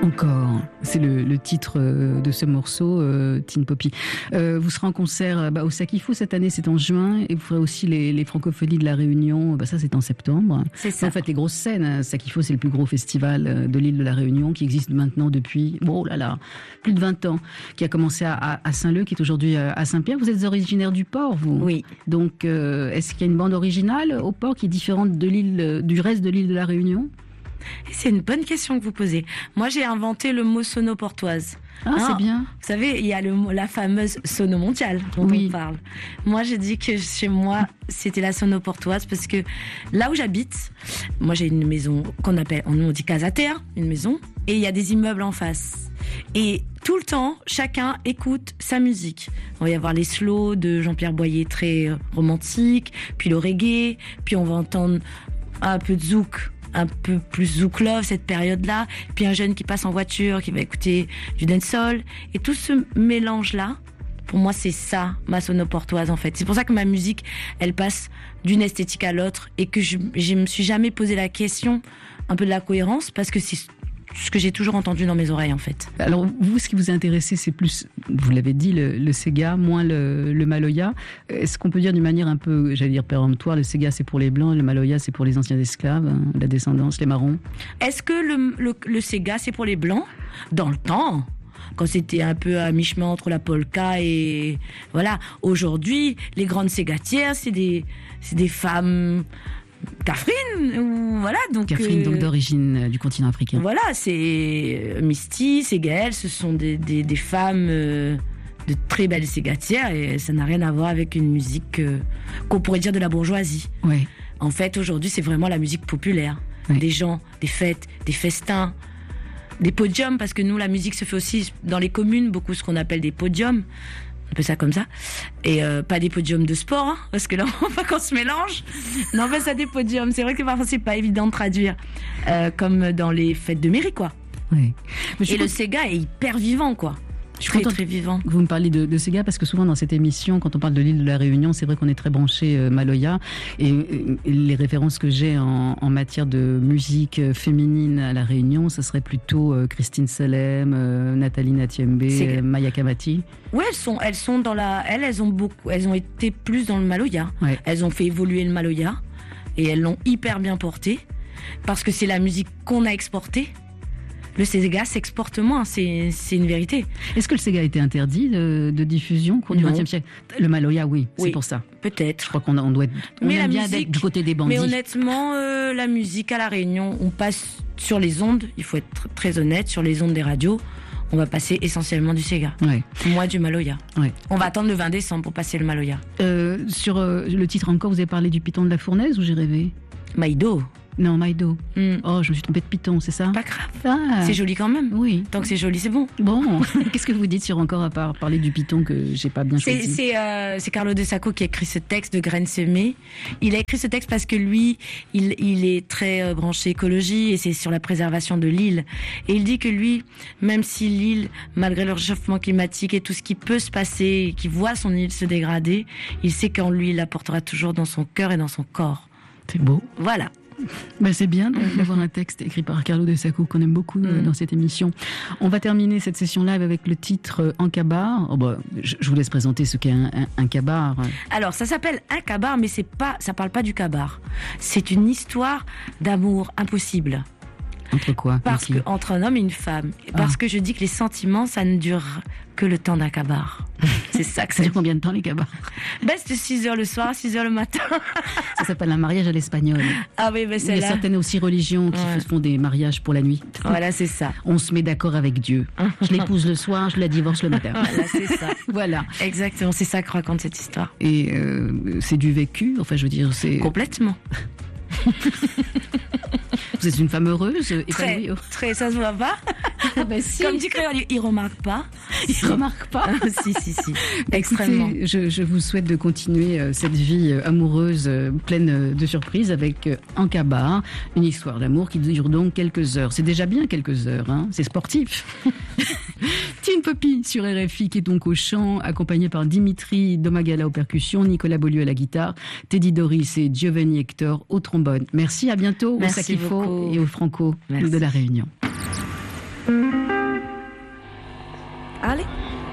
Encore, c'est le titre de ce morceau, Tin Poppy. Vous serez en concert au Sakifo cette année, c'est en juin, et vous ferez aussi les francophonies de la Réunion, ça c'est en septembre. C'est ça. En fait, les grosses scènes, Sakifo c'est le plus gros festival de l'île de la Réunion qui existe maintenant depuis, plus de 20 ans, qui a commencé à Saint-Leu, qui est aujourd'hui à Saint-Pierre. Vous êtes originaire du Port, vous ? Oui. Donc, est-ce qu'il y a une bande originale au Port qui est différente du reste de l'île de la Réunion ? C'est une bonne question que vous posez. Moi, j'ai inventé le mot sono-portoise. C'est bien. Vous savez, il y a la fameuse sono mondiale dont on parle. Moi, j'ai dit que chez moi, c'était la sono-portoise parce que là où j'habite, moi, j'ai une maison qu'on appelle, on dit casa terre, une maison, et il y a des immeubles en face. Et tout le temps, chacun écoute sa musique. On va y avoir les slows de Jean-Pierre Boyer, très romantique, puis le reggae, puis on va entendre un peu de zouk, un peu plus zouk love cette période-là, puis un jeune qui passe en voiture, qui va écouter du dancehall, et tout ce mélange-là, pour moi c'est ça, ma sono-portoise en fait. C'est pour ça que ma musique, elle passe d'une esthétique à l'autre, et que je me suis jamais posé la question un peu de la cohérence, parce que c'est ce que j'ai toujours entendu dans mes oreilles en fait. Alors vous, ce qui vous a intéressé, c'est plus, vous l'avez dit, le Sega, moins le Maloya. Est-ce qu'on peut dire d'une manière un peu, j'allais dire péremptoire, le Sega c'est pour les blancs, le Maloya c'est pour les anciens esclaves, la descendance, les marrons? Est-ce que le Sega c'est pour les blancs? Dans le temps, quand c'était un peu à mi-chemin entre la polka et voilà. Aujourd'hui, les grandes ségatières, c'est des femmes Catherine, ou voilà, donc Catherine, donc d'origine du continent africain. Voilà, c'est Misty, c'est Gaëlle, ce sont des femmes de très belles ségatières, et ça n'a rien à voir avec une musique qu'on pourrait dire de la bourgeoisie. Ouais. En fait, aujourd'hui, c'est vraiment la musique populaire. Ouais. Des gens, des fêtes, des festins, des podiums, parce que nous, la musique se fait aussi dans les communes, beaucoup ce qu'on appelle des podiums. On appelle ça comme ça. Et pas des podiums de sport, parce que là, on va qu'on se mélange. Non, on appelle ça des podiums. C'est vrai que parfois, c'est pas évident de traduire. Comme dans les fêtes de mairie, quoi. Oui. Et le Sega est hyper vivant, quoi. Très vivant. Vous me parlez de Sega, parce que souvent dans cette émission, quand on parle de l'île de la Réunion, c'est vrai qu'on est très branché Maloya, et les références que j'ai en matière de musique féminine à la Réunion, ça serait plutôt Christine Salem, Nathalie Natiembe, Maya Kamati. Oui, elles sont dans elles ont été plus dans le Maloya. Ouais. Elles ont fait évoluer le Maloya, et elles l'ont hyper bien porté, parce que c'est la musique qu'on a exportée. Le Sega s'exporte moins, c'est une vérité. Est-ce que le Sega a été interdit de diffusion au cours du XXe siècle? Le Maloya, oui, c'est pour ça. Peut-être. Je crois qu'on doit être, aime bien d'être du côté des bandits. Mais honnêtement, la musique à La Réunion, on passe sur les ondes, il faut être très honnête, sur les ondes des radios, on va passer essentiellement du Sega. Ouais. Moi, du Maloya. Ouais. On va attendre le 20 décembre pour passer le Maloya. Sur le titre encore, vous avez parlé du Python de la Fournaise, ou j'ai rêvé? Maïdo. Non, Maïdo. Oh, je me suis trompée de Python, c'est ça? Pas grave. C'est joli quand même. Oui. Tant que c'est joli, c'est bon. Bon. Qu'est-ce que vous dites sur encore, à part parler du Python que j'ai pas bien choisi? C'est Carlo De Sacco qui a écrit ce texte de Graines semées. Il a écrit ce texte parce que lui, il est très branché écologie, et c'est sur la préservation de l'île. Et il dit que lui, même si l'île, malgré le réchauffement climatique et tout ce qui peut se passer, qui voit son île se dégrader, il sait qu'en lui, il la portera toujours dans son cœur et dans son corps. C'est beau. Voilà. C'est bien d'avoir un texte écrit par Carlo De Sacco qu'on aime beaucoup dans cette émission. On va terminer cette session live avec le titre Un Kabar. Je vous laisse présenter ce qu'est un kabar. Alors ça s'appelle un kabar, mais ça parle pas du kabar. C'est une histoire d'amour impossible. Entre quoi? Entre un homme et une femme. Parce que je dis que les sentiments, ça ne dure que le temps d'un kabar. C'est ça que ça dure combien de temps, les kabars? C'est de 6h le soir à 6h le matin. Ça s'appelle un mariage à l'espagnol. Ah oui, c'est là. Il y a certaines aussi religions qui font des mariages pour la nuit. Voilà, c'est ça. On se met d'accord avec Dieu. Je l'épouse le soir, je la divorce le matin. Voilà, c'est ça. Voilà. Exactement, c'est ça que raconte cette histoire. Et c'est du vécu, enfin je veux dire, c'est... Complètement. Vous êtes une femme heureuse, épanouie. Très, ça se voit pas. Si. Comme dit Créole, il remarque pas. Il remarque pas. Si. Extrêmement. Écoutez, je vous souhaite de continuer cette vie amoureuse pleine de surprises avec Un Kabar, une histoire d'amour qui dure donc quelques heures. C'est déjà bien quelques heures, hein. C'est sportif. Tin Poppy sur RFI, qui est donc au chant, accompagné par Dimitri Domagala aux percussions, Nicolas Beaulieu à la guitare, Teddy Doris et Giovanni Hector au trombone. Merci, à bientôt. Merci au Sakifo beaucoup. Et au Franco de la Réunion. Allez.